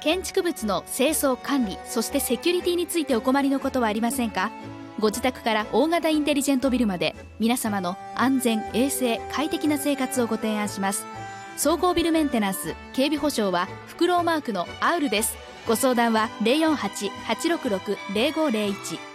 建築物の清掃管理、そしてセキュリティについてお困りのことはありませんか？ご自宅から大型インテリジェントビルまで、皆様の安全衛生快適な生活をご提案します。総合ビルメンテナンス警備保証はフクロウマークのアウルです。ご相談は 048-866-0501